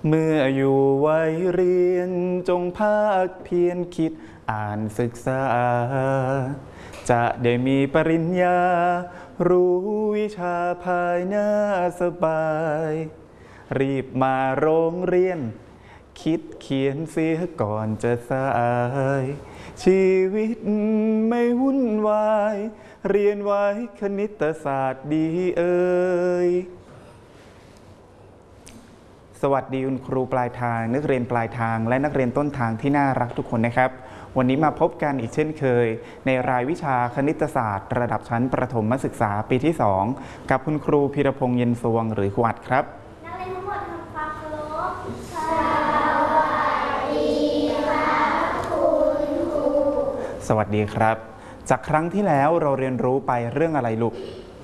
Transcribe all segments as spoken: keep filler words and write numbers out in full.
เมื่ออยู่วัยเรียนจงภาคเพียรคิดอ่านศึกษาจะได้มีปริญญารู้วิชาภายหน้าสบายรีบมาโรงเรียนคิดเขียนเสียก่อนจะสายชีวิตไม่วุ่นวายเรียนไว้คณิตศาสตร์ดีเอ่ยสวัสดีคุณครูปลายทางนักเรียนปลายทางและนักเรียนต้นทางที่น่ารักทุกคนนะครับวันนี้มาพบกันอีกเช่นเคยในรายวิชาคณิตศาสตร์ระดับชั้นประถมศึกษาปีที่สองกับคุณครูพีรพงษ์เย็นสวงหรือครูอัดครับนักเรียนทั้งหมดทำความเคารพสวัสดีครับคุณครูสวัสดีครับจากครั้งที่แล้วเราเรียนรู้ไปเรื่องอะไรลูก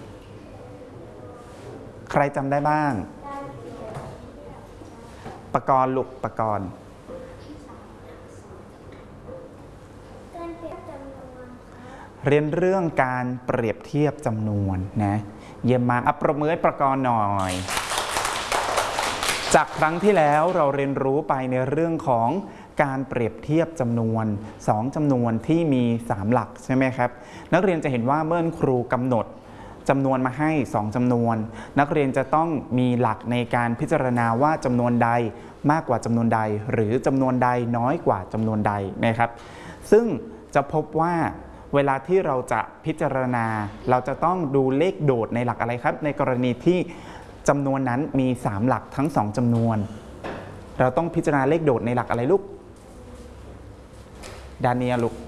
ใครจำได้บ้างปกรณ์ลูกปกรณ์เรียนเรื่องการเปรียบเทียบจำนวนนะเยี่ยมมากอัปรบมือให้ประกรณ์หน่อยจากครั้งที่แล้วเราเรียนรู้ไปในเรื่องของการเปรียบเทียบจำนวนสองจำนวนที่มีสามหลักใช่ไหมครับนักเรียนจะเห็นว่าเมื่อครูกำหนดจำนวนมาให้สองจำนวนนักเรียนจะต้องมีหลักในการพิจารณาว่าจำนวนใดมากกว่าจำนวนใดหรือจำนวนใดน้อยกว่าจำนวนใดนะครับซึ่งจะพบว่าเวลาที่เราจะพิจารณาเราจะต้องดูเลขโดดในหลักอะไรครับในกรณีที่จำนวนนั้นมีสามหลักทั้งสองจำนวนเราต้องพิจารณาเลขโดดในหลักอะไรลูกดาเนียลูก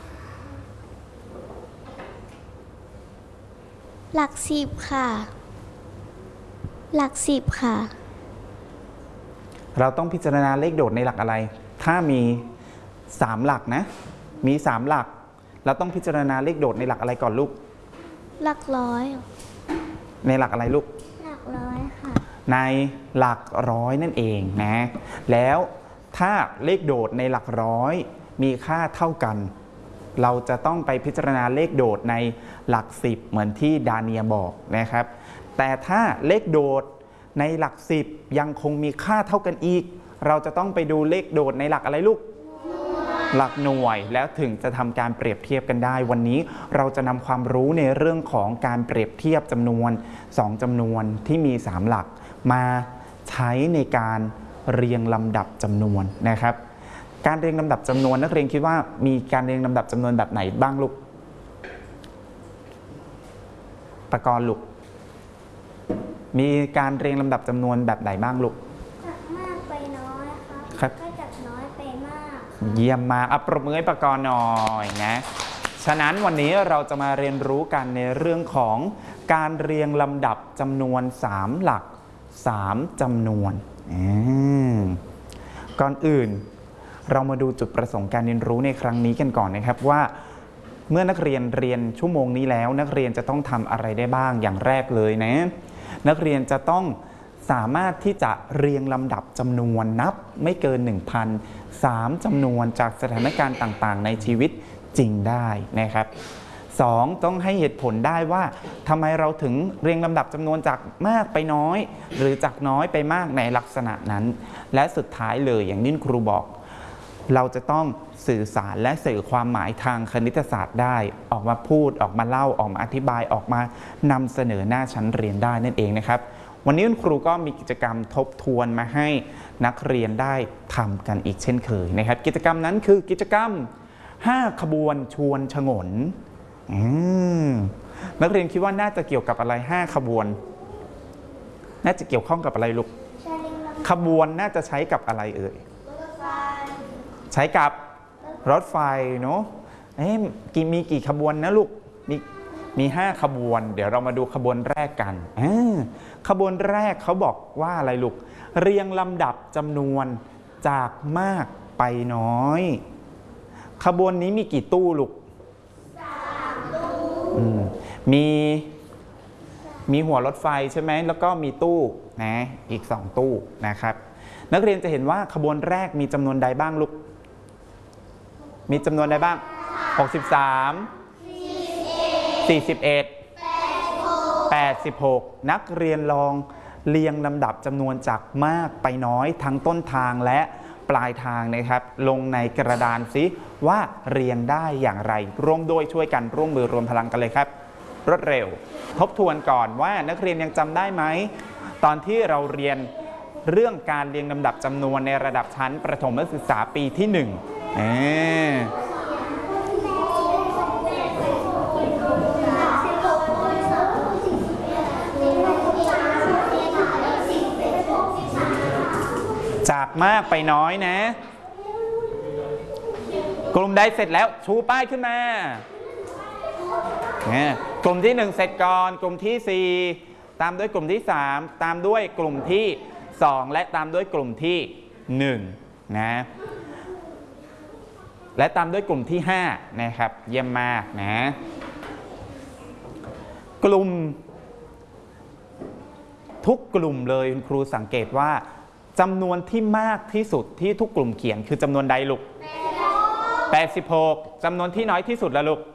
หลักสิบค่ะหลักสิบค่ะเราต้องพิจารณาเลขโดดในหลักอะไรถ้ามีสามหลักนะมีสามหลักเราต้องพิจารณาเลขโดดในหลักอะไรก่อนลูกหลักร้อยในหลักอะไรลูกหลักร้อยค่ะในหลักร้อยนั่นเองนะแล้วถ้าเลขโดดในหลักร้อยมีค่าเท่ากันเราจะต้องไปพิจารณาเลขโดดในหลักสิบเหมือนที่ดาเนียบอกนะครับแต่ถ้าเลขโดดในหลักสิบยังคงมีค่าเท่ากันอีกเราจะต้องไปดูเลขโดดในหลักอะไรลูกหลักหน่วยแล้วถึงจะทำการเปรียบเทียบกันได้วันนี้เราจะนำความรู้ในเรื่องของการเปรียบเทียบจำนวนสองจำนวนที่มีสามหลักมาใช้ในการเรียงลำดับจำนวนนะครับการเรียงลำดับจำนวนนักเรียนคิดว่ามีการเรียงลำดับจำนวนแบบไหนบ้างลูกประกรณ์ลูกมีการเรียงลำดับจำนวนแบบไหนบ้างลูกจากมากไปน้อยครับก็จากน้อยไปมากเยี่ยมมากอัปรบมือให้ประกรณ์หน่อยนะฉะนั้นวันนี้เราจะมาเรียนรู้กันในเรื่องของการเรียงลำดับจำนวนสามหลักสามจำนวนก่อนอื่นเรามาดูจุดประสงค์การเรียนรู้ในครั้งนี้กันก่อนนะครับว่าเมื่อนักเรียนเรียนชั่วโมงนี้แล้วนักเรียนจะต้องทำอะไรได้บ้างอย่างแรกเลยนะนักเรียนจะต้องสามารถที่จะเรียงลำดับจำนวนนับไม่เกิน หนึ่งพัน สาม จำนวนจากสถานการณ์ต่างๆในชีวิตจริงได้นะครับสองต้องให้เหตุผลได้ว่าทำไมเราถึงเรียงลำดับจำนวนจากมากไปน้อยหรือจากน้อยไปมากในลักษณะนั้นและสุดท้ายเลยอย่างที่ครูบอกเราจะต้องสื่อสารและสื่อความหมายทางคณิตศาสตร์ได้ออกมาพูดออกมาเล่าออกมาอธิบายออกมานำเสนอหน้าชั้นเรียนได้นั่นเองนะครับวันนี้คุณครูก็มีกิจกรรมทบทวนมาให้นักเรียนได้ทำกันอีกเช่นเคยนะครับกิจกรรมนั้นคือกิจกรรมห้าขบวนชวนฉงนนักเรียนคิดว่าน่าจะเกี่ยวกับอะไรห้าขบวนน่าจะเกี่ยวข้องกับอะไรลูกขบวนน่าจะใช้กับอะไรเอ่ยใช้กับรถไฟเนาะเอ๊ะมีกี่ขบวนนะลูกมีมีห้าขบวนเดี๋ยวเรามาดูขบวนแรกกันขบวนแรกเขาบอกว่าอะไรลูกเรียงลำดับจำนวนจากมากไปน้อยขบวนนี้มีกี่ตู้ลูกสามตู้มีมีหัวรถไฟใช่ไหมแล้วก็มีตู้นะอีกสองตู้นะครับนักเรียนจะเห็นว่าขบวนแรกมีจำนวนใดบ้างลูกมีจำนวนใดบ้างหกสิบสามสี่สิบเอ็ดแปดสิบหกนักเรียนลองเรียงลำดับจำนวนจากมากไปน้อยทั้งต้นทางและปลายทางนะครับลงในกระดานซิว่าเรียงได้อย่างไรร่วมด้วยช่วยกันร่วมมือรวมพลังกันเลยครับรวดเร็วทบทวนก่อนว่านักเรียนยังจำได้ไหมตอนที่เราเรียนเรื่องการเรียงลำดับจำนวนในระดับชั้นประถมศึกษาปีที่หนึ่งเอ๊จากมากไปน้อยนะกลุ่มใดเสร็จแล้วชูป้ายขึ้นมากลุ่มที่หนึ่งเสร็จก่อนกลุ่มที่สี่ตามด้วยกลุ่มที่สามตามด้วยกลุ่มที่สองและตามด้วยกลุ่มที่หนึ่งนะและตามด้วยกลุ่มที่ห้านะครับเยี่ยมมากนะกลุ่มทุกกลุ่มเลยคุณครูสังเกตว่าจำนวนที่มากที่สุดที่ทุกกลุ่มเขียนคือจำนวนใดลูกแปดสิบหกจำนวนที่น้อยที่สุดละลูก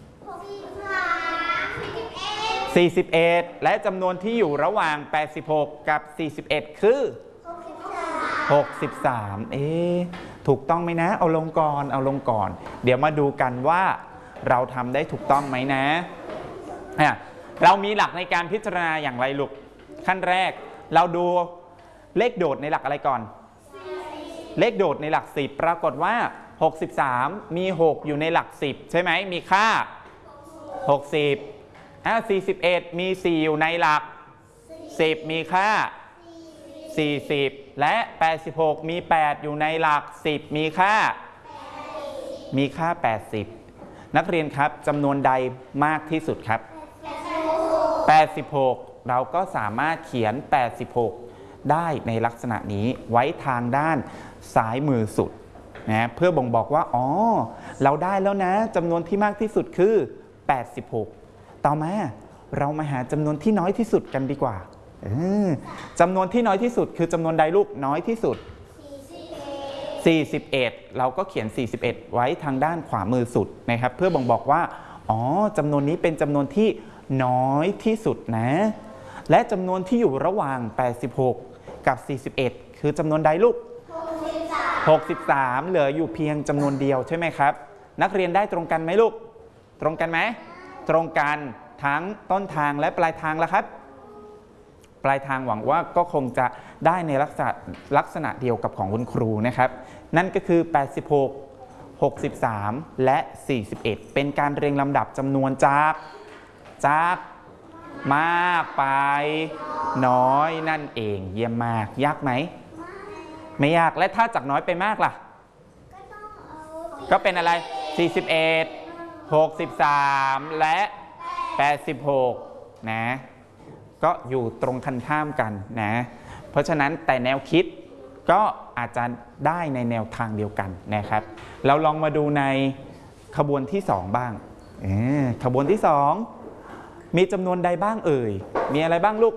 สี่สิบเอ็ดและจำนวนที่อยู่ระหว่างแปดสิบหกกับสี่สิบเอ็ดคือหกสิบสามเอ๊ะถูกต้องไหมนะเอาลงก่อนเอาลงก่อนเดี๋ยวมาดูกันว่าเราทำได้ถูกต้องไหมนะเรามีหลักในการพิจารณาอย่างไรลูกขั้นแรกเราดูเลขโดดในหลักอะไรก่อนเลขโดดในหลักสิบปรากฏว่าหกสิบสามมีหกอยู่ในหลักสิบใช่ไหมมีค่าหกสิบอ่ะสี่สิบเอ็ดมีสี่อยู่ในหลักสิบมีค่าสี่สิบและแปดสิบหกมีแปดอยู่ในหลักสิบมีค่ามีค่าแปดสิบนักเรียนครับจำนวนใดมากที่สุดครับแปดสิบหกเราก็สามารถเขียนแปดสิบหกได้ในลักษณะนี้ไว้ทางด้านซ้ายมือสุดนะเพื่อบ่งบอกว่าอ๋อเราได้แล้วนะจำนวนที่มากที่สุดคือแปดสิบหกต่อมาเรามาหาจำนวนที่น้อยที่สุดกันดีกว่าจำนวนที่น้อยที่สุดคือจำนวนใดลูกน้อยที่สุดสี่สิบเอ็ดเราก็เขียนสี่สิบเอ็ดไว้ทางด้านขวามือสุดนะครับเพื่อบ่งบอกว่าอ๋อจำนวนนี้เป็นจำนวนที่น้อยที่สุดนะและจำนวนที่อยู่ระหว่างแปดสิบหกกับสี่สิบเอ็ดคือจำนวนใดลูกหกสิบสามเหลืออยู่เพียงจำนวนเดียวใช่ไหมครับนักเรียนได้ตรงกันไหมลูกตรงกันไหมตรงกันทั้งต้นทางและปลายทางแล้วครับปลายทางหวังว่าก็คงจะได้ในลักษณะลักษณะเดียวกับของคุณครูนะครับนั่นก็คือแปดสิบหก หกสิบสามและสี่สิบเอ็ดเป็นการเรียงลำดับจำนวนจากจากมากไปน้อยนั่นเองเยี่ยมมากยากไหมไม่ยากและถ้าจากน้อยไปมากล่ะก็เป็นอะไรสี่สิบเอ็ด หกสิบสามและแปดสิบหกนะก็อยู่ตรงกันข้ามกันนะเพราะฉะนั้นแต่แนวคิดก็อาจจะได้ในแนวทางเดียวกันนะครับเราลองมาดูในขบวนที่สองบ้างเออขบวนที่สองมีจำนวนใดบ้างเอ่ยมีอะไรบ้างลูก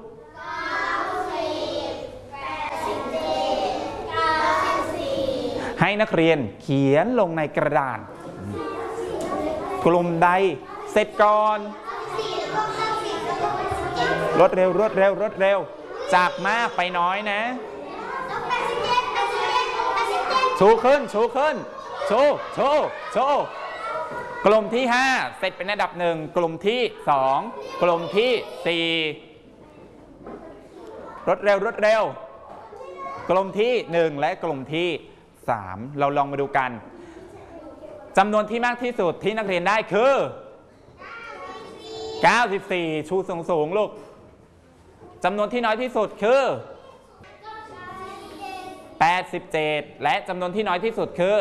ให้นักเรียนเขียนลงในกระดานกลุ่มใดเสร็จก่อนรวดเร็วรวดเร็วรวดเร็วจากมากไปน้อยนะชูขึ้นชูขึ้นชูชูชูกลุ่มที่ห้าเสร็จเป็นอันดับหนึ่งกลุ่มที่สองกลุ่มที่สี่รวดเร็วรวดเร็วกลุ่มที่หนึ่งและกลุ่มที่สามเราลองมาดูกันจำนวนที่มากที่สุดที่นักเรียนได้คือเก้าสิบสี่ชูสูงสูงลูกจำนวนที่น้อยที่สุดคือแปดสิบเจ็ดและจำนวนที่น้อยที่สุดคือ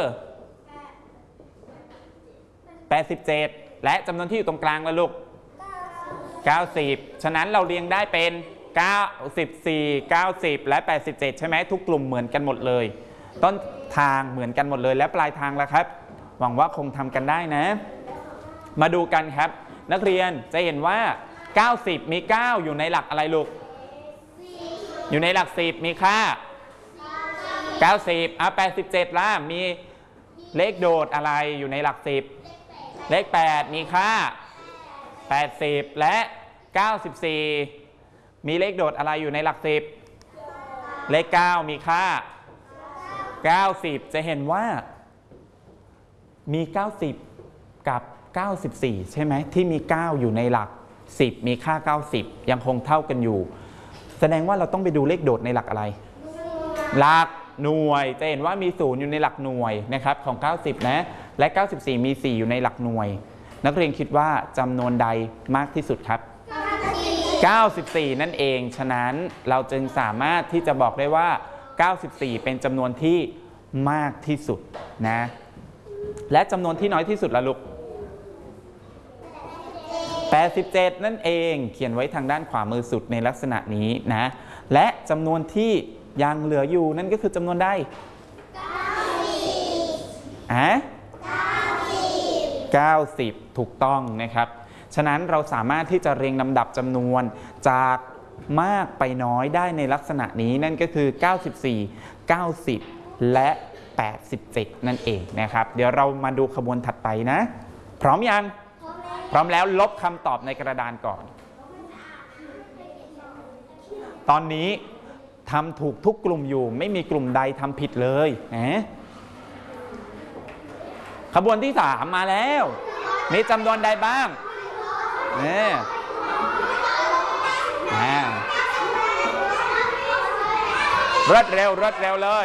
แปดสิบเจ็ดและจำนวนที่อยู่ตรงกลางละลูกเก้าสิบฉะนั้นเราเรียงได้เป็นเก้าสิบสี่ เก้าสิบและแปดสิบเจ็ดใช่ไหมทุกกลุ่มเหมือนกันหมดเลยต้นทางเหมือนกันหมดเลยและปลายทางละครับหวังว่าคงทำกันได้นะมาดูกันครับนักเรียนจะเห็นว่าเก้าสิบมีเก้าอยู่ในหลักอะไรลูกอยู่ในหลักสิบมีค่าเก้าสิบอ่ะแปดสิบเจ็ดล่ะมีเลขโดดอะไรอยู่ในหลักสิบเลขแปดมีค่าแปดสิบและเก้าสิบสี่มีเลขโดดอะไรอยู่ในหลักสิบเลขเก้ามีค่าเก้าสิบจะเห็นว่ามีเก้าสิบกับเก้าสิบสี่ใช่ไหมที่มีเก้าอยู่ในหลักสิบมีค่าเก้าสิบยังคงเท่ากันอยู่แสดงว่าเราต้องไปดูเลขโดดในหลักอะไรหลักหน่วยจะเห็นว่ามีศูนย์อยู่ในหลักหน่วยนะครับของเก้าสิบนะและเก้าสิบสี่มีสี่อยู่ในหลักหน่วยนักเรียนคิดว่าจำนวนใดมากที่สุดครับเก้าสิบสี่นั่นเองฉะนั้นเราจึงสามารถที่จะบอกได้ว่าเก้าสิบสี่เป็นจำนวนที่มากที่สุดนะและจำนวนที่น้อยที่สุดละลูกแปดสิบเจ็ดนั่นเองเขียนไว้ทางด้านขวามือสุดในลักษณะนี้นะและจำนวนที่ยังเหลืออยู่นั่นก็คือจำนวนใดอ่ะเก้าสิบถูกต้องนะครับฉะนั้นเราสามารถที่จะเรียงลำดับจำนวนจากมากไปน้อยได้ในลักษณะนี้นั่นก็คือเก้าสิบสี่ เก้าสิบและแปดสิบเจ็ดนั่นเองนะครับเดี๋ยวเรามาดูขบวนถัดไปนะพร้อมยังพร้อมแล้วลบคำตอบในกระดานก่อนตอนนี้ทำถูกทุกกลุ่มอยู่ไม่มีกลุ่มใดทำผิดเลยนะขบวนที่สามมาแล้วมีจำนวนใดบ้างเนี่ยรวดเร็วรวดเร็วเลย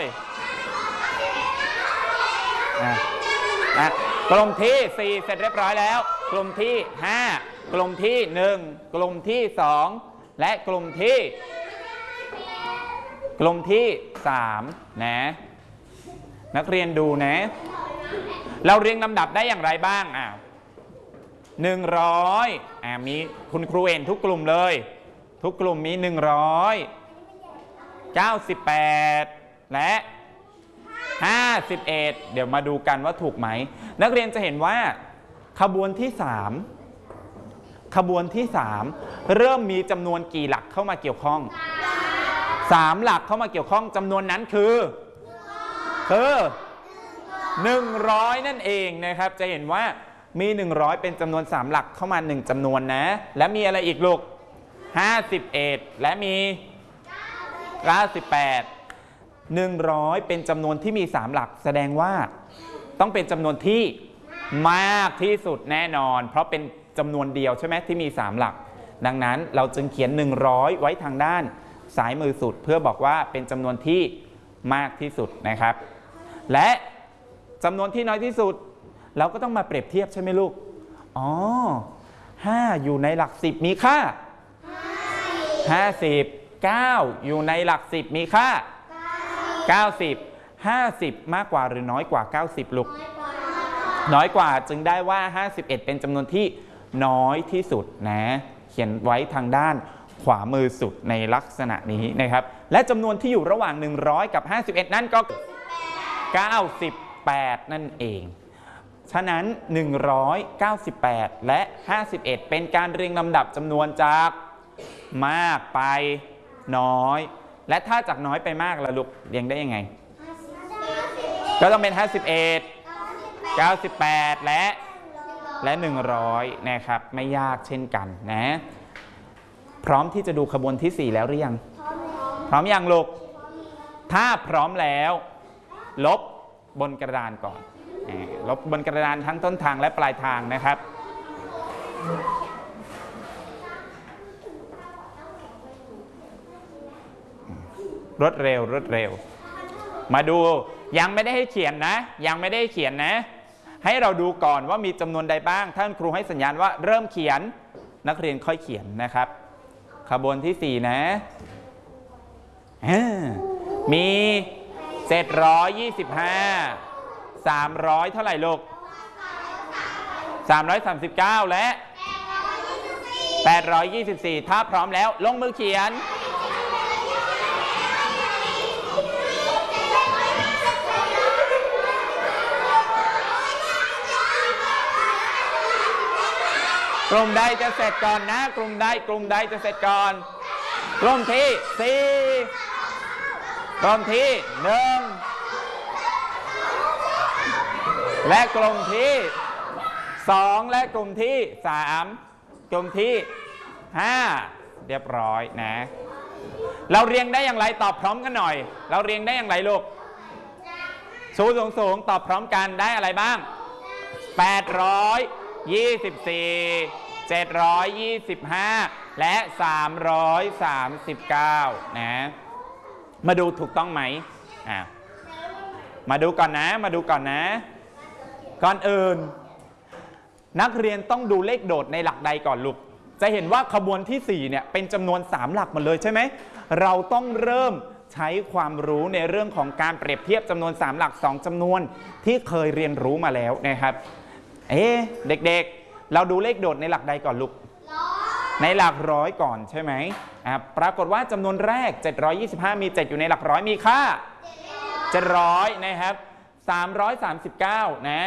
นะกลุ่มที่สี่เสร็จเรียบร้อยแล้วกลุ่มที่ห้ากลุ่มที่หนึ่งกลุ่มที่สองและกลุ่มที่กลุ่มที่สามนะนักเรียนดูนะเราเรียงลำดับได้อย่างไรบ้างอ่ะหนึ่งร้อยอ่ามีคุณครูเห็นทุกกลุ่มเลยทุกกลุ่มมีหนึ่งร้อยเก้าสิบแปดและห้าสิบเอ็ดเดี๋ยวมาดูกันว่าถูกไหมนักเรียนจะเห็นว่าขบวนที่สามขบวนที่สามเริ่มมีจำนวนกี่หลักเข้ามาเกี่ยวข้องสามหลักเข้ามาเกี่ยวข้องจำนวนนั้นคือคือหนึ่งร้อยนั่นเองนะครับจะเห็นว่ามีหนึ่งร้อยเป็นจำนวนสามหลักเข้ามาหนึ่งจำนวนนะและมีอะไรอีกลูกห้าสิบเอ็ดและมีเก้าสิบแปด หนึ่งร้อยเป็นจำนวนที่มีสามหลักแสดงว่าต้องเป็นจำนวนที่มากที่สุดแน่นอนเพราะเป็นจำนวนเดียวใช่ไหมที่มีสามหลักดังนั้นเราจึงเขียนหนึ่งร้อยไว้ทางด้านซ้ายมือสุดเพื่อบอกว่าเป็นจำนวนที่มากที่สุดนะครับและจำนวนที่น้อยที่สุดเราก็ต้องมาเปรียบเทียบใช่ไหมลูกอ๋อห้าอยู่ในหลักสิบมีค่าห้าสิบ เก้าอยู่ในหลักสิบมีค่าเก้าสิบ ห้าสิบมากกว่าหรือน้อยกว่าเก้าสิบลูกน้อยกว่าจึงได้ว่าห้าสิบเอ็ดเป็นจำนวนที่น้อยที่สุดนะเขียนไว้ทางด้านขวามือสุดในลักษณะนี้นะครับและจำนวนที่อยู่ระหว่างหนึ่งร้อยกับห้าสิบเอ็ดนั่นก็เก้าสิบแปดนั่นเองฉะนั้นหนึ่งร้อยเก้าสิบแปดและห้าสิบเอ็ดเป็นการเรียงลำดับจำนวนจากมากไปน้อยและถ้าจากน้อยไปมากล่ะลูกเรียงได้ยังไงก็ต้องเป็นห้าสิบเอ็ด เก้าสิบแปดและและหนึ่งร้อยนะครับไม่ยากเช่นกันนะพร้อมที่จะดูขบวนที่สี่แล้วหรือยังพร้อมยังลูกถ้าพร้อมแล้วลบบนกระดานก่อนลบบนกระดานทั้งต้นทางและปลายทางนะครับรวดเร็วรวดเร็วมาดูยังไม่ได้ให้เขียนนะยังไม่ได้ให้เขียนนะให้เราดูก่อนว่ามีจำนวนใดบ้างท่านครูให้สัญญาณว่าเริ่มเขียนนักเรียนค่อยเขียนนะครับขบวนที่สี่นะมีเจ็ดร้อยยี่สิบห้า สามร้อยเท่าไหร่ลูกสามร้อยสามสิบเก้าและแปดร้อยยี่สิบสี่ถ้าพร้อมแล้วลงมือเขียนกลุ่มใดจะเสร็จก่อนนะกลุ่มใดกลุ่มใดจะเสร็จก่อนกลุ่มที่สี่กลุ่มที่หนึ่งและกลุ่มที่สองและกลุ่มที่สามกลุ่มที่ห้าเรียบร้อยนะเราเรียงได้อย่างไรตอบพร้อมกันหน่อยเราเรียงได้อย่างไรลูกชูสูงสูงตอบพร้อมกันได้อะไรบ้างแปดร้อยยี่สิบสี่ เจ็ดร้อยยี่สิบห้าและสามร้อยสามสิบเก้านะมาดูถูกต้องไหมอ่ะมาดูก่อนนะมาดูก่อนนะก่อนอื่นนักเรียนต้องดูเลขโดดในหลักใดก่อนลูกจะเห็นว่าขบวนที่สี่เนี่ยเป็นจำนวนสามหลักหมดเลยใช่ไหมเราต้องเริ่มใช้ความรู้ในเรื่องของการเปรียบเทียบจำนวนสามหลักสองจำนวนที่เคยเรียนรู้มาแล้วนะครับเอ๊ะเด็กๆเราดูเลขโดดในหลักใดก่อนลูกในหลักร้อยก่อนใช่ไหมอ่ะปรากฏว่าจำนวนแรกเจ็ดร้อยยี่สิบห้ามีเจ็ดอยู่ในหลักร้อยมีค่าเจ็ดร้อยนะครับสามร้อยสามสิบเก้านะ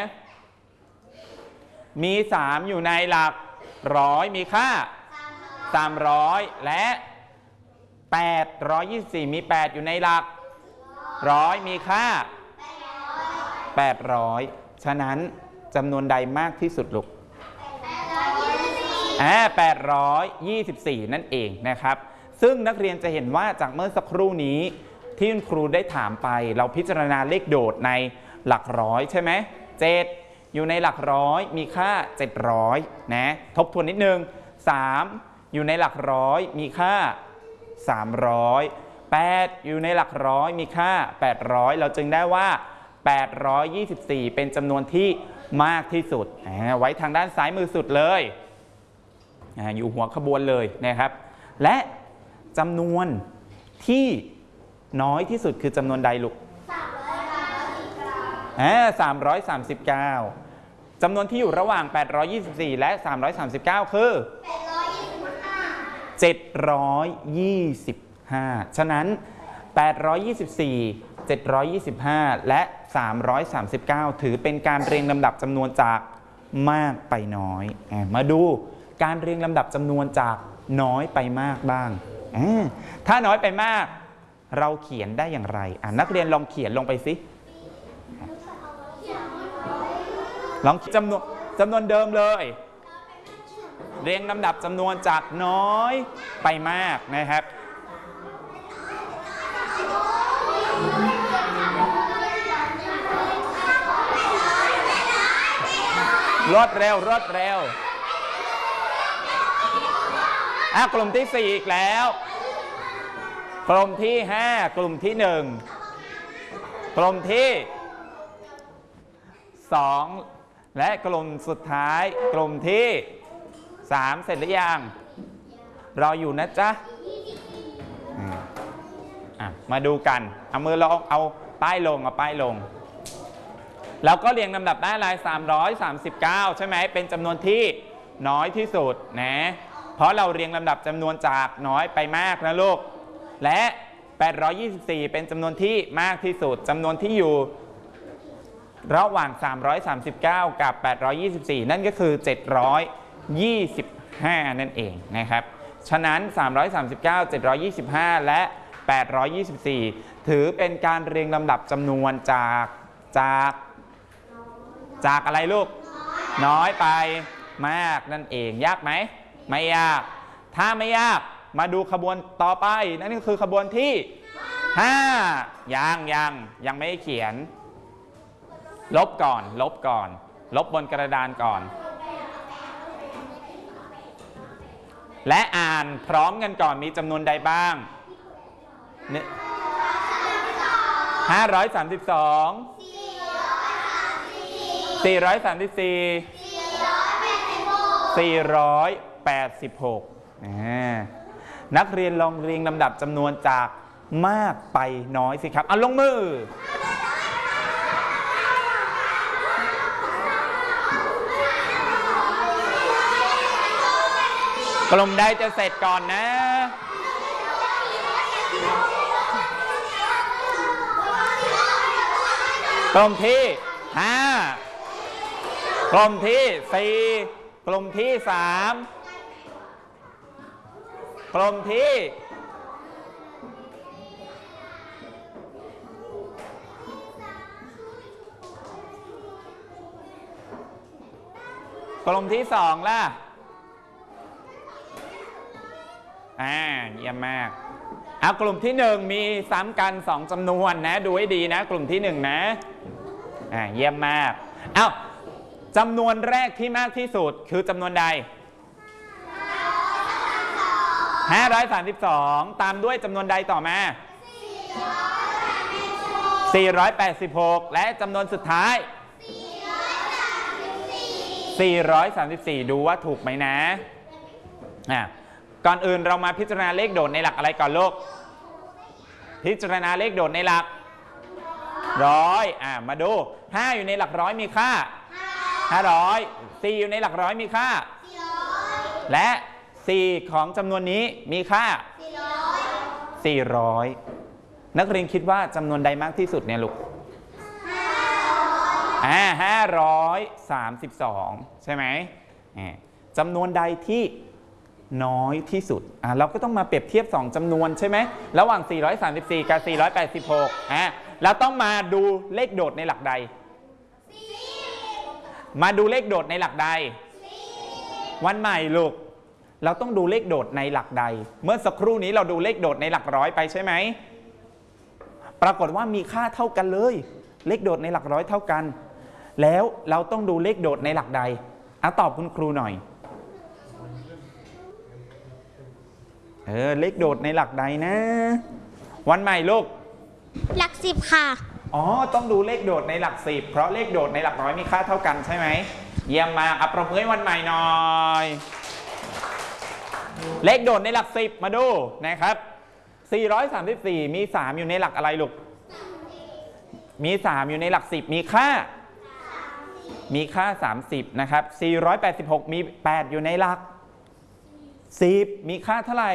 มีสามอยู่ในหลักร้อยมีค่าสามร้อยและแปดร้อยยี่สิบสี่มีแปดอยู่ในหลักร้อยมีค่าแปดร้อยฉะนั้นจำนวนใดมากที่สุดลูกอ่าแปดร้อยยี่สิบสี่นั่นเองนะครับซึ่งนักเรียนจะเห็นว่าจากเมื่อสักครู่นี้ที่คุณครูได้ถามไปเราพิจารณาเลขโดดในหลักร้อยใช่ไหมเจ็ดอยู่ในหลักร้อยมีค่าเจ็ดร้อยนะทบทวนนิดนึงสามอยู่ในหลักร้อยมีค่าสามร้อยแปดอยู่ในหลักร้อยมีค่าแปดร้อยเราจึงได้ว่าแปดร้อยยี่สิบสี่เป็นจำนวนที่มากที่สุดไว้ทางด้านซ้ายมือสุดเลยอยู่หัวขบวนเลยนะครับและจำนวนที่น้อยที่สุดคือจำนวนใดลูกสามร้อยสามสิบเก้าจำนวนที่อยู่ระหว่างแปดร้อยยี่สิบสี่และสามร้อยสามสิบเก้าคือเจ็ดร้อยยี่สิบห้าฉะนั้นแปดร้อยยี่สิบสี่ เจ็ดร้อยยี่สิบห้าและสามร้อยสามสิบเก้าถือเป็นการเรียงลำดับจำนวนจากมากไปน้อยมาดูการเรียงลำดับจำนวนจากน้อยไปมากบ้างถ้าน้อยไปมากเราเขียนได้อย่างไรนักเรียนลองเขียนลงไปสิลองจำนวนจำนวนเดิมเลยเรียงลำดับจำนวนจากน้อยไปมากนะครับรวดเร็วรวดเร็วอ่ะกลุ่มที่สี่อีกแล้วกลุ่มที่ห้ากลุ่มที่หนึ่งกลุ่มที่สองและกลุ่มสุดท้ายกลุ่มที่สามเสร็จหรือยังรออยู่นะจ๊ะมาดูกันเอามือลองเอาป้ายลงเอาป้ายลงเราก็เรียงลำดับได้ลายสามร้อยสามสิบเก้าใช่ไหมเป็นจำนวนที่น้อยที่สุดนะเพราะเราเรียงลำดับจำนวนจากน้อยไปมากนะลูกและแปดร้อยยี่สิบสี่เป็นจำนวนที่มากที่สุดจำนวนที่อยู่ระหว่างสามร้อยสามสิบเก้ากับแปดร้อยยี่สิบสี่นั่นก็คือเจ็ดร้อยยี่สิบห้านั่นเองนะครับฉะนั้นสามร้อยสามสิบเก้า เจ็ดร้อยยี่สิบห้าและแปดร้อยยี่สิบสี่ถือเป็นการเรียงลำดับจำนวนจากจากจากอะไรลูกน้อยไปมากนั่นเองยากไหมไม่ยากถ้าไม่ยากมาดูขบวนต่อไปนั่นก็คือขบวนที่ห้ายังยังยังไม่ได้เขียนลบก่อนลบก่อนลบบนกระดานก่อนและอ่านพร้อมกันก่อนมีจำนวนใดบ้างห้าร้อยสามสิบสองสี่ร้อยสามสิบสี่สี่ร้อยแปดสิบหกนักเรียนลองเรียงลำดับจำนวนจากมากไปน้อยสิครับเอาลงมือกลุ่มใดจะเสร็จก่อนนะกลุ่มที่ห้ากลุ่มที่สี่กลุ่มที่สามกลุ่มที่กลุ่มที่สองล่ะอ่าเยี่ยมมากเอากลุ่มที่หนึ่งมีซ้ำกันสองจำนวนนะดูให้ดีนะกลุ่มที่หนึ่งนะอ่าเยี่ยมมากเอาจำนวนแรกที่มากที่สุดคือจำนวนใดห้าร้อยสามสิบสองตามด้วยจำนวนใดต่อมาสี่ร้อยแปดสิบหกและจำนวนสุดท้ายสี่ร้อยสามสิบสี่ดูว่าถูกไหมนะอ่ะก่อนอื่นเรามาพิจารณาเลขโดดในหลักอะไรก่อนลูกพิจารณาเลขโดดในหลักร้อยอ่ะมาดูห้าอยู่ในหลักร้อยมีค่าห้าร้อยสี่อยู่ในหลักร้อยมีค่าและสี่ของจำนวนนี้มีค่าสี่ร้อยนักเรียนคิดว่าจำนวนใดมากที่สุดเนี่ยลูกอ่าห้าร้อยสามสิบสองใช่ไหมจำนวนใดที่น้อยที่สุดอ่าเราก็ต้องมาเปรียบเทียบสองจำนวนใช่ไหมระหว่างสี่ร้อยสามสิบสี่กับสี่ร้อยแปดสิบหกอ่าเราต้องมาดูเลขโดดในหลักใดมาดูเลขโดดในหลักใดวันใหม่ลูกเราต้องดูเลขโดดในหลักใดเมื่อสักครู่นี้เราดูเลขโดดในหลักร้อยไปใช่ไหมปรากฏว่ามีค่าเท่ากันเลยเลขโดดในหลักร้อยเท่ากันแล้วเราต้องดูเลขโดดในหลักใดอ่ะตอบคุณครูหน่อยเออเลขโดดในหลักใดนะวันใหม่ลูกหลักสิบค่ะอ๋อต้องดูเลขโดดในหลักสิบเพราะเลขโดดในหลักร้อยมีค่าเท่ากันใช่ไหมเยี่ยมมากอ่ะปรบมือให้วันใหม่หน่อยเลขโดดในหลักสิบมาดูนะครับสี่ร้อยสามสิบสี่มีสามอยู่ในหลักอะไรลูกมีสามอยู่ในหลักสิบมีค่ามีค่าสามสิบนะครับสี่ร้อยแปดสิบหกมีแปดอยู่ในหลักสิบมีค่าเท่าไหร่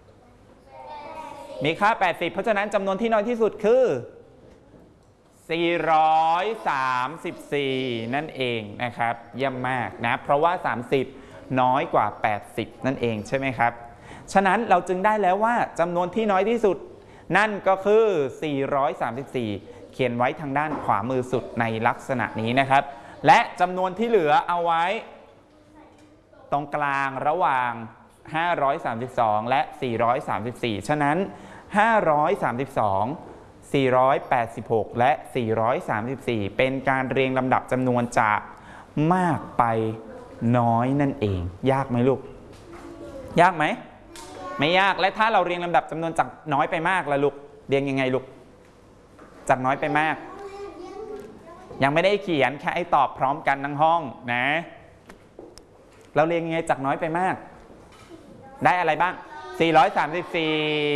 มีค่าแปดสิบเพราะฉะนั้นจำนวนที่น้อยที่สุดคือสี่ร้อยสามสิบสี่นั่นเองนะครับเยี่ยมมากนะเพราะว่าสามสิบน้อยกว่าแปดสิบนั่นเองใช่ไหมครับฉะนั้นเราจึงได้แล้วว่าจำนวนที่น้อยที่สุดนั่นก็คือสี่ร้อยสามสิบสี่เขียนไว้ทางด้านขวามือสุดในลักษณะนี้นะครับและจำนวนที่เหลือเอาไว้ตรงกลางระหว่างห้าร้อยสามสิบสองและสี่ร้อยสามสิบสี่ฉะนั้นห้าร้อยสามสิบสอง สี่ร้อยแปดสิบหกและสี่ร้อยสามสิบสี่เป็นการเรียงลำดับจำนวนจากมากไปน้อยนั่นเองยากไหมลูกยากไหมไม่ยากและถ้าเราเรียงลำดับจำนวนจากน้อยไปมากล่ะลูกเรียงยังไงลูกจากน้อยไปมากยังไม่ได้เขียนแค่ไอ้ตอบพร้อมกันทั้งห้องนะเราเรียงยังไงจากน้อยไปมากได้อะไรบ้างสี่ร้อยสามสิบสี่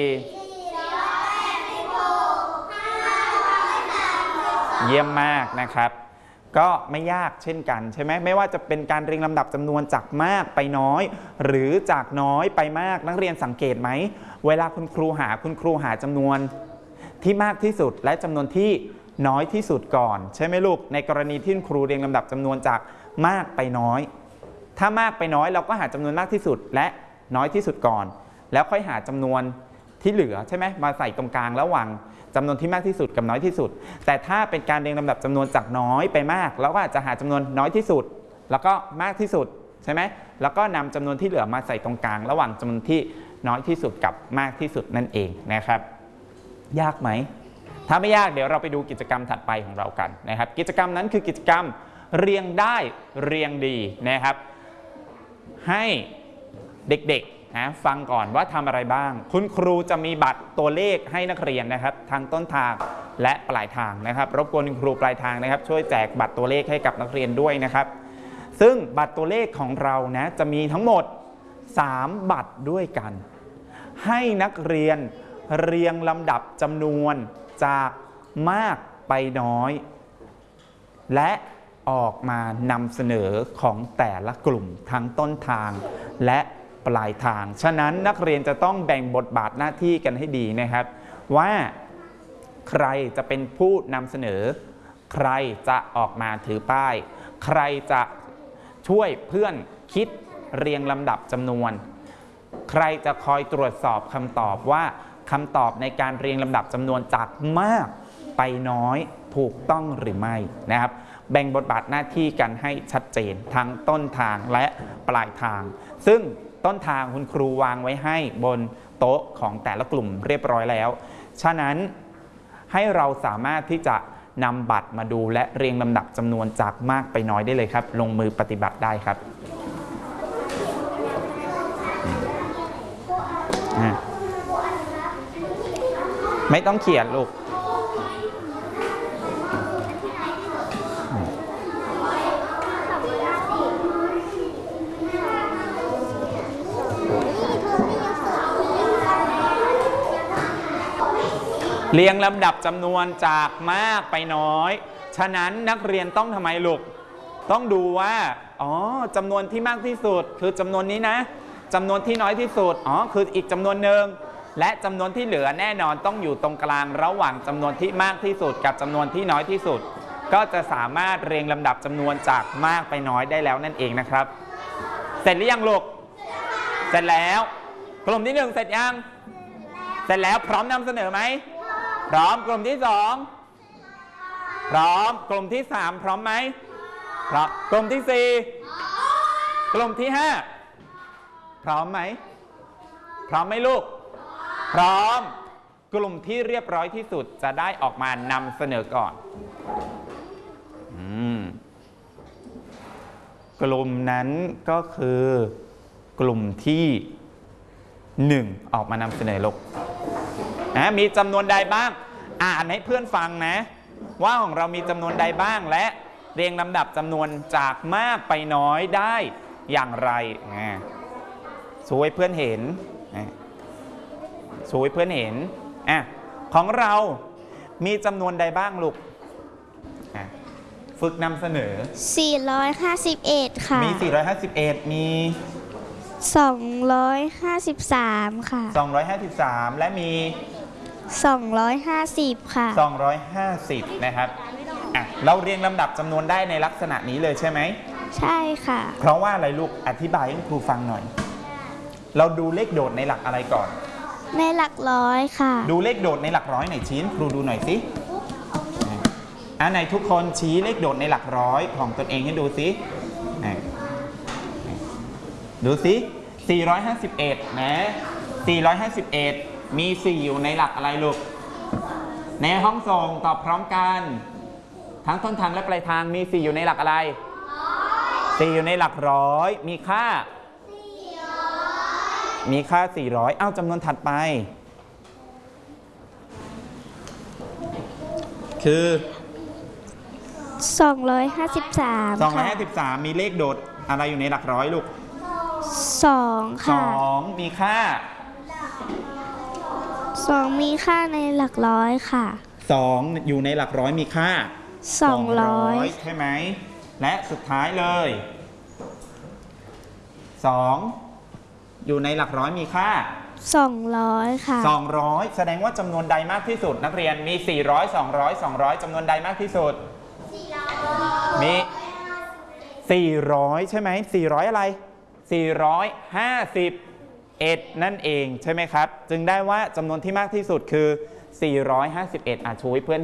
เยี่ยมมากนะครับก็ไม่ยากเช่นกันใช่ไหมไม่ว่าจะเป็นการเรียงลำดับจำนวนจากมากไปน้อยหรือจากน้อยไปมากนักเรียนสังเกตไหมเวลาคุณครูหาคุณครูหาจำนวนที่มากที่สุดและจำนวนที่น้อยที่สุดก่อนใช่ไหมลูกในกรณีที่คุณครูเรียงลำดับจำนวนจากมากไปน้อยถ้ามากไปน้อยเราก็หาจำนวนมากที่สุดและน้อยที่สุดก่อนแล้วค่อยหาจำนวนที่เหลือใช่ไหมมาใส่ตรงกลางระหว่างจำนวนที่มากที่สุดกับน้อยที่สุดแต่ถ้าเป็นการเรียงลำดับจำนวนจากน้อยไปมากเราก็อาจจะหาจำนวนน้อยที่สุดแล้วก็มากที่สุดใช่ไหมแล้วก็นำจำนวนที่เหลือมาใส่ตรงกลางระหว่างจำนวนที่น้อยที่สุดกับมากที่สุดนั่นเองนะครับยากไหมถ้าไม่ยากเดี๋ยวเราไปดูกิจกรรมถัดไปของเรากันนะครับกิจกรรมนั้นคือกิจกรรมเรียงได้เรียงดีนะครับให้เด็กๆนะฟังก่อนว่าทำอะไรบ้างคุณครูจะมีบัตรตัวเลขให้นักเรียนนะครับทางต้นทางและปลายทางนะครับรบกวนคุณครูปลายทางนะครับช่วยแจกบัตรตัวเลขให้กับนักเรียนด้วยนะครับซึ่งบัตรตัวเลขของเรานะจะมีทั้งหมดสามบัตรด้วยกันให้นักเรียนเรียงลำดับจำนวนจากมากไปน้อยและออกมานำเสนอของแต่ละกลุ่มทั้งต้นทางและปลายทางฉะนั้นนักเรียนจะต้องแบ่งบทบาทหน้าที่กันให้ดีนะครับว่าใครจะเป็นผู้นำเสนอใครจะออกมาถือป้ายใครจะช่วยเพื่อนคิดเรียงลำดับจำนวนใครจะคอยตรวจสอบคำตอบว่าคำตอบในการเรียงลำดับจำนวนจากมากไปน้อยถูกต้องหรือไม่นะครับแบ่งบทบาทหน้าที่กันให้ชัดเจนทั้งต้นทางและปลายทางซึ่งต้นทางคุณครูวางไว้ให้บนโต๊ะของแต่ละกลุ่มเรียบร้อยแล้วฉะนั้นให้เราสามารถที่จะนำบัตรมาดูและเรียงลำดับจำนวนจากมากไปน้อยได้เลยครับลงมือปฏิบัติได้ครับไม่ต้องเขียนลูกเรียงลำดับจำนวนจากมากไปน้อยฉะนั้นนักเรียนต้องทำไมลูกต้องดูว่าอ๋อจำนวนที่มากที่สุดคือจำนวนนี้นะจำนวนที่น้อยที่สุดอ๋อคืออีกจำนวนหนึ่งและจำนวนที่เหลือแน่นอนต้องอยู่ตรงกลางระหว่างจำนวนที่มากที่สุดกับจำนวนที่น้อยที่สุดก็จะสามารถเรียงลำดับจำนวนจากมากไปน้อยได้แล้วนั่นเองนะครับเสร็จหรือยังลูกเสร็จแล้วกลุ่มที่หนึ่งเสร็จยังเสร็จแล้วพร้อมนำเสนอไหมพร้อมกลุ่มที่สองพร้อมกลุ่มที่สามพร้อมไหมพร้อมกลุ่มที่สี่กลุ่มที่ห้าพร้อมไหมพร้อมไหมลูกพร้อมกลุ่มที่เรียบร้อยที่สุดจะได้ออกมานำเสนอก่อนอืมกลุ่มนั้นก็คือกลุ่มที่หนึ่งออกมานำเสนอลูกนะมีจำนวนใดบ้างอ่านให้เพื่อนฟังนะว่าของเรามีจำนวนใดบ้างและเรียงลำดับจำนวนจากมากไปน้อยได้อย่างไรช่วยเพื่อนเห็นช่วยเพื่อนเห็นอ่ะของเรามีจำนวนใดบ้างลูกฝึกนำเสนอสี่ร้อยห้าสิบเอ็ดค่ะมีสี่ร้อยห้าสิบเอ็ดมีสองร้อยห้าสิบสามค่ะสองร้อยห้าสิบสามและมีสองร้อยห้าสิบค่ะสองร้อยห้าสิบนะครับอ่ะเราเรียงลำดับจำนวนได้ในลักษณะนี้เลยใช่ไหมใช่ค่ะเพราะว่าอะไรลูกอธิบายให้ครูฟังหน่อยเราดูเลขโดดในหลักอะไรก่อนในหลักร้อยค่ะดูเลขโดดในหลักร้อยหน่อยชี้ครูดูหน่อยสิอ่ะไหนทุกคนชี้เลขโดดในหลักร้อยของตนเองให้ดูสิดูสิสี่ร้อยห้าสิบเอ็ดนะสี่ร้อยห้าสิบเอ็ดมีสี่อยู่ในหลักอะไรลูกในห้องส่งตอบพร้อมกันทั้งต้นทางและปลายทางมีสี่อยู่ในหลักอะไรสี่อยู่ในหลักร้อยมีค่ามีค่าสี่ร้อยเอ้าจำนวนถัดไปคือสองร้อยห้าสิบสามสองร้อยห้าสิบสามมีเลขโดดอะไรอยู่ในหลักร้อยลูกสองค่ะสองมีค่าสองมีค่าในหลักร้อยค่ะสองอยู่ในหลักร้อยมีค่าสองร้อยใช่ไหมและสุดท้ายเลยสองอยู่ในหลักร้อยมีค่าสองร้อยค่ะสองร้อยแสดงว่าจำนวนใดมากที่สุดนักเรียนมีสี่ร้อย สองร้อย สองร้อยจำนวนใดมากที่สุดมีสี่ร้อยใช่ไหมสี่ร้อยอะไรสี่ร้อยห้าสิบเอ็ดนั่นเองใช่ไหมครับจึงได้ว่าจำนวนที่มากที่สุดคือสี่ร้อยห้าสิบเอ็ดอ่ะชูให้เพื่อน